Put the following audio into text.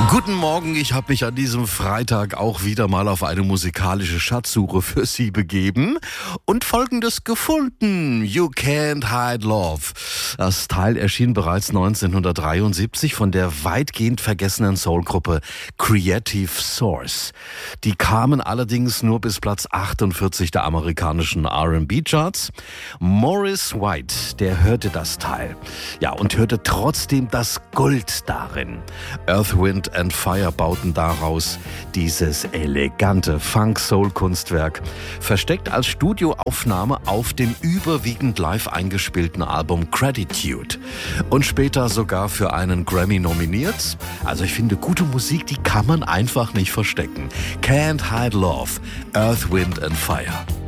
Guten Morgen, ich habe mich an diesem Freitag auch wieder mal auf eine musikalische Schatzsuche für Sie begeben und Folgendes gefunden: You Can't Hide Love. Das Teil erschien bereits 1973 von der weitgehend vergessenen Soulgruppe Creative Source. Die kamen allerdings nur bis Platz 48 der amerikanischen R&B-Charts. Maurice White, der hörte das Teil. Ja, und hörte trotzdem das Gold darin. Earth, Wind and Fire bauten daraus dieses elegante Funk-Soul-Kunstwerk, versteckt als Studioaufnahme auf dem überwiegend live eingespielten Album Gratitude und später sogar für einen Grammy nominiert. Also ich finde, gute Musik, die kann man einfach nicht verstecken. Can't Hide Love, Earth, Wind and Fire.